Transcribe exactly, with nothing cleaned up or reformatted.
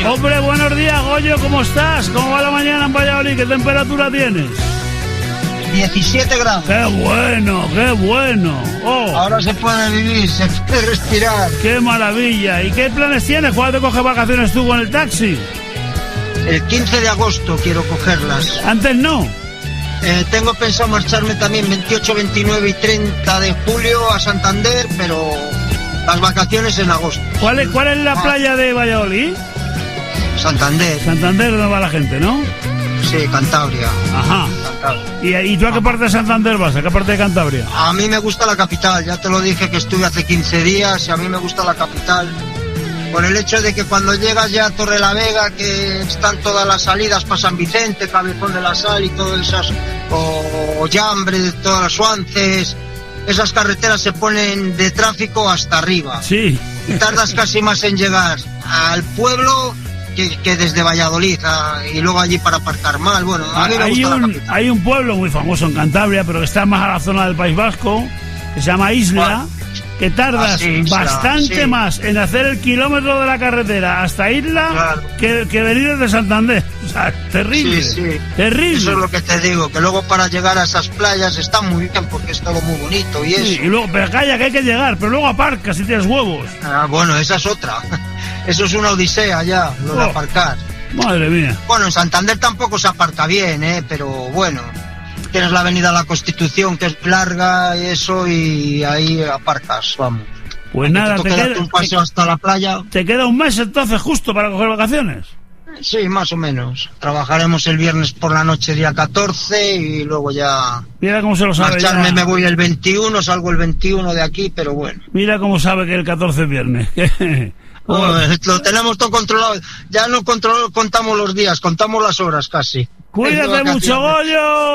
Hombre, buenos días, Goyo, ¿cómo estás? ¿Cómo va la mañana en Valladolid? ¿Qué temperatura tienes? diecisiete grados. ¡Qué bueno, qué bueno! Oh, Ahora se puede vivir, se puede respirar. ¡Qué maravilla! ¿Y qué planes tienes? ¿Cuándo te coges vacaciones tú con el taxi? El quince de agosto quiero cogerlas. Antes no. Eh, tengo pensado marcharme también veintiocho, veintinueve y treinta de julio a Santander, pero las vacaciones en agosto. ¿Cuál es, cuál es la Ah. playa de Valladolid? Santander. Santander, ¿dónde va la gente, no? Sí, Cantabria. Ajá. Cantabria. ¿Y, y tú a qué parte de Santander vas? ¿A qué parte de Cantabria? A mí me gusta la capital, ya te lo dije que estuve hace quince días y a mí me gusta la capital. Por el hecho de que cuando llegas ya a Torrelavega, que están todas las salidas para San Vicente, Cabezón de la Sal y todas esas, o, o Llambre, todas las Suances, esas carreteras se ponen de tráfico hasta arriba. Sí. Y tardas casi más en llegar al pueblo que, que desde Valladolid, a, y luego allí para aparcar mal. Bueno, a mí me Hay gusta la un, capital. hay un pueblo muy famoso en Cantabria, pero que está más a la zona del País Vasco, que se llama Isla, que tardas Ah, sí, Isla, bastante sí. más en hacer el kilómetro de la carretera hasta Isla Claro. que, que venir desde Santander. O sea, terrible. Sí, sí. Terrible. Eso es lo que te digo, que luego para llegar a esas playas está muy bien porque es todo muy bonito y eso. Sí, y luego, pero calla, que hay que llegar, pero luego aparcas si tienes huevos. Ah, bueno, esa es otra. Eso es una odisea ya, lo de Oh. aparcar. Madre mía. Bueno, en Santander tampoco se aparca bien, ¿eh? Pero bueno, tienes la avenida La Constitución que es larga y eso, y ahí aparcas, vamos. Pues Aquí nada, te te toca darte queda, un paseo hasta la playa. te queda un mes entonces justo para coger vacaciones. Sí, más o menos. Trabajaremos el viernes por la noche día catorce y luego ya... Mira cómo se lo sabe Marcharme ya. me voy el veintiuno, salgo el veintiuno de aquí, pero bueno. Mira cómo sabe que el catorce es viernes. Bueno, lo tenemos todo controlado. Ya no control, contamos los días, contamos las horas casi. Cuídate De mucho, vacaciones. Goyo.